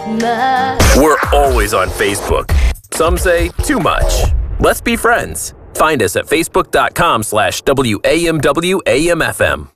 We're always on Facebook. Some say too much. Let's be friends. Find us at facebook.com/WAMWAMFM.